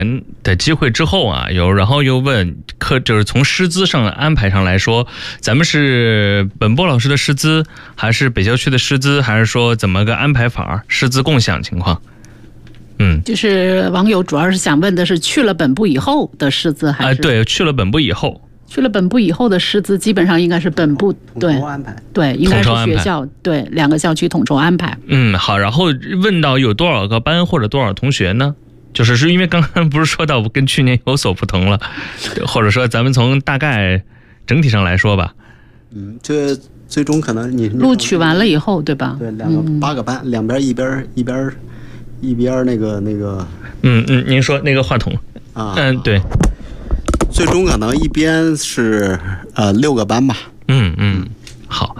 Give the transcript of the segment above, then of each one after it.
的机会之后啊，然后又问就是从师资上安排上来说，咱们是本波老师的师资，还是北校区的师资，还是说怎么个安排法，师资共享情况？ 就是网友主要是想问的是，去了本部以后的师资还是？ 对，去了本部以后。 去了本部以后的师资基本上应该是本部统筹安排， 对，应该是学校对2个校区统筹安排。 好，然后问到有多少个班或者多少同学呢？就是因为刚刚不是说到跟去年有所不同了，或者说咱们从大概整体上来说吧。 这最终可能你录取完了以后，对吧？ 对，8个班，两边一边那个。 您说那个话筒啊？ 对。 最终可能一边是6个班吧。 好，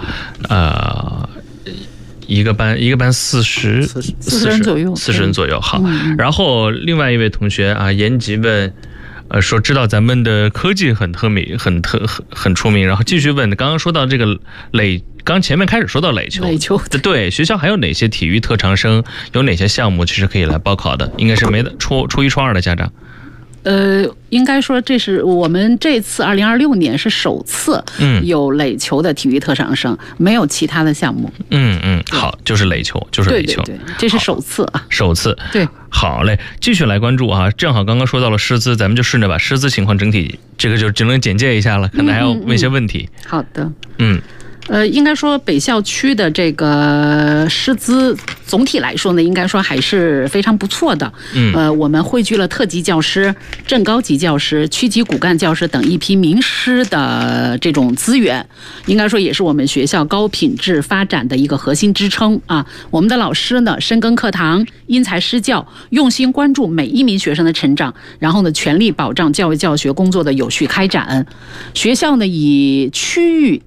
一个班40 人左右 ，40人左右。好，然后另外一位同学啊，延吉问，说知道咱们的科技很出名，然后继续问，刚刚说到这个刚前面开始说到垒球，对，学校还有哪些体育特长生，有哪些项目其实可以来报考的？应该是没的，初1、初2的家长。 应该说这是我们这次2026年是首次有垒球的体育特长生，没有其他的项目。 好，就是垒球，对， 这是首次啊， 首次。对，好嘞，继续来关注啊。正好刚刚说到了师资，咱们就顺着把师资情况整体这个就只能简介一下了，可能还要问一些问题。 好的，应该说北校区的这个师资总体来说呢，应该说还是非常不错的。我们汇聚了特级教师、正高级教师、区级骨干教师等一批名师的这种资源，应该说也是我们学校高品质发展的一个核心支撑啊。我们的老师呢，深耕课堂，因材施教，用心关注每一名学生的成长，然后呢，全力保障教育教学工作的有序开展。学校呢，以区域